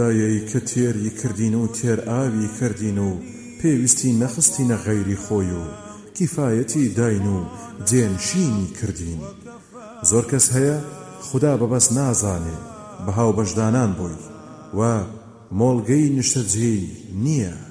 دایەی کە تێری کردین و تێر ئاوی کردین و پێویستی نەخستینە غەیری خۆی و کیفایەتی داین و جێنشینی کردین. زۆر کەس هەیە خوددا بەبەست نازانێ بە هاوبەشدانان بووی و مۆڵگەی نیشتەجێی نییە.